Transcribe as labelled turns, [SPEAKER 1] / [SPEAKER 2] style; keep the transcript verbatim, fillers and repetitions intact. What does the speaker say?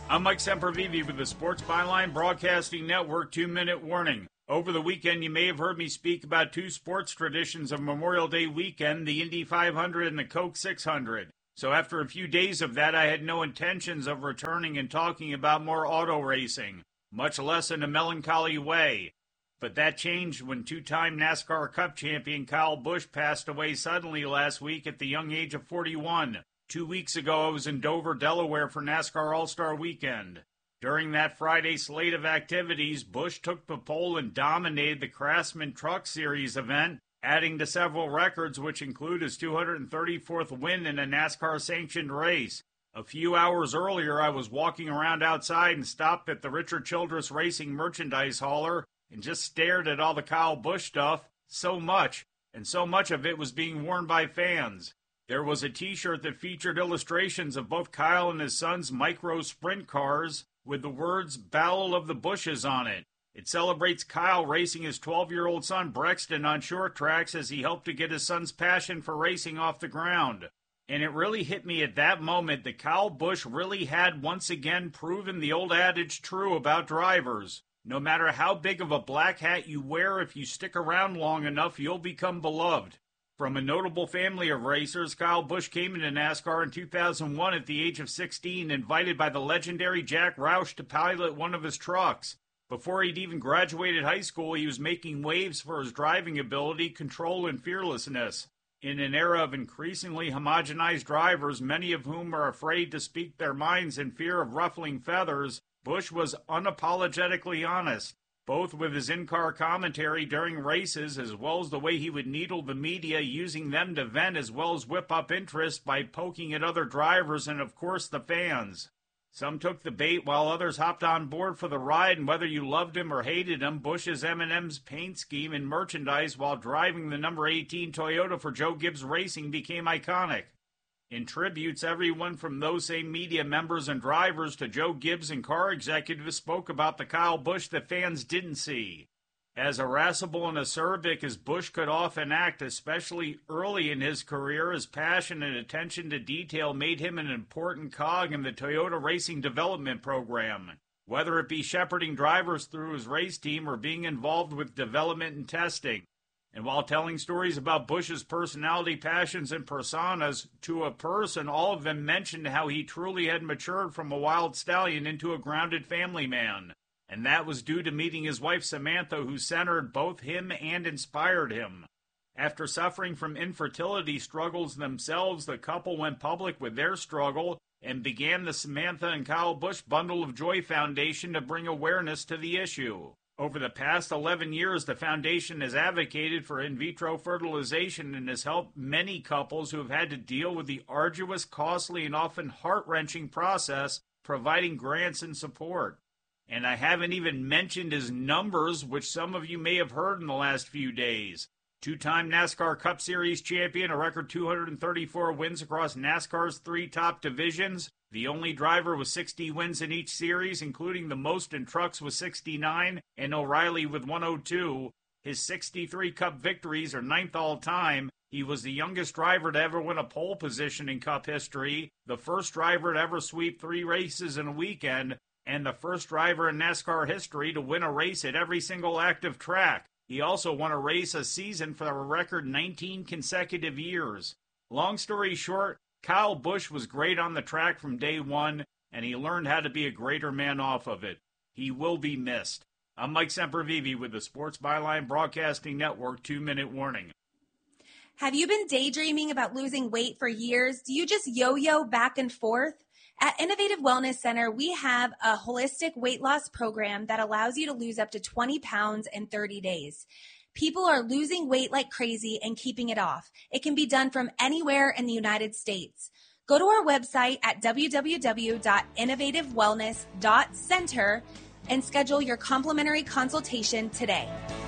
[SPEAKER 1] I'm Mike Sempervive with the Sports Byline Broadcasting Network two-minute warning. Over the weekend, you may have heard me speak about two sports traditions of Memorial Day weekend, the Indy five hundred and the Coke six hundred. So after a few days of that, I had no intentions of returning and talking about more auto racing, much less in a melancholy way. But that changed when two-time NASCAR Cup champion Kyle Busch passed away suddenly last week at the young age of forty-one. Two weeks ago, I was in Dover, Delaware for NASCAR All-Star Weekend. During that Friday slate of activities, Busch took the pole and dominated the Craftsman Truck Series event, adding to several records, which include his two hundred thirty-fourth win in a NASCAR-sanctioned race. A few hours earlier, I was walking around outside and stopped at the Richard Childress Racing merchandise hauler and just stared at all the Kyle Busch stuff, so much, and so much of it was being worn by fans. There was a t-shirt that featured illustrations of both Kyle and his son's micro sprint cars with the words Battle of the Bushes on it. It celebrates Kyle racing his twelve-year-old son Brexton on short tracks as he helped to get his son's passion for racing off the ground. And it really hit me at that moment that Kyle Busch really had once again proven the old adage true about drivers. No matter how big of a black hat you wear, if you stick around long enough, you'll become beloved. From a notable family of racers, Kyle Busch came into NASCAR in two thousand one at the age of sixteen, invited by the legendary Jack Roush to pilot one of his trucks. Before he'd even graduated high school, he was making waves for his driving ability, control, and fearlessness. In an era of increasingly homogenized drivers, many of whom are afraid to speak their minds in fear of ruffling feathers, Busch was unapologetically honest, both with his in-car commentary during races as well as the way he would needle the media, using them to vent as well as whip up interest by poking at other drivers and, of course, the fans. Some took the bait while others hopped on board for the ride, and whether you loved him or hated him, Busch's M and M's paint scheme and merchandise while driving the number eighteen Toyota for Joe Gibbs Racing became iconic. In tributes, everyone from those same media members and drivers to Joe Gibbs and car executives spoke about the Kyle Busch that fans didn't see. As irascible and acerbic as Busch could often act, especially early in his career, his passion and attention to detail made him an important cog in the Toyota Racing Development Program, whether it be shepherding drivers through his race team or being involved with development and testing. And while telling stories about Busch's personality, passions, and personas to a person, all of them mentioned how he truly had matured from a wild stallion into a grounded family man. And that was due to meeting his wife Samantha, who centered both him and inspired him. After suffering from infertility struggles themselves, the couple went public with their struggle and began the Samantha and Kyle Busch Bundle of Joy Foundation to bring awareness to the issue. Over the past eleven years, the foundation has advocated for in vitro fertilization and has helped many couples who have had to deal with the arduous, costly, and often heart-wrenching process, providing grants and support. And I haven't even mentioned his numbers, which some of you may have heard in the last few days. Two-time NASCAR Cup Series champion, a record two hundred thirty-four wins across NASCAR's three top divisions, the only driver with sixty wins in each series, including the most in trucks with sixty-nine, and O'Reilly with one oh two. His sixty-three Cup victories are ninth all-time. He was the youngest driver to ever win a pole position in Cup history, the first driver to ever sweep three races in a weekend, and the first driver in NASCAR history to win a race at every single active track. He also won a race a season for a record nineteen consecutive years. Long story short, Kyle Busch was great on the track from day one, and he learned how to be a greater man off of it. He will be missed. I'm Mike Sempervive with the Sports Byline Broadcasting Network two-minute warning.
[SPEAKER 2] Have you been daydreaming about losing weight for years? Do you just yo-yo back and forth? At Innovative Wellness Center, we have a holistic weight loss program that allows you to lose up to twenty pounds in thirty days. People are losing weight like crazy and keeping it off. It can be done from anywhere in the United States. Go to our website at w w w dot innovative wellness dot center and schedule your complimentary consultation today.